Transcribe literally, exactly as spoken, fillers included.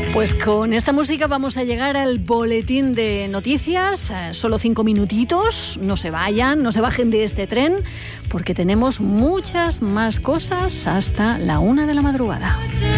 Pues con esta música vamos a llegar al boletín de noticias. Eh, solo cinco minutitos. No se vayan, no se bajen de este tren, porque tenemos muchas más cosas hasta la una de la madrugada.